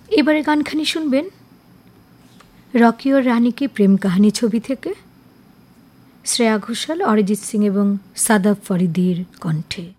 এবারে গানখানি শুনবেন রকি ও রানী কি প্রেম কাহিনী ছবি থেকে, শ্রেয়া ঘোষাল, অরিজিৎ সিং এবং সাদাব ফরিদির কণ্ঠে।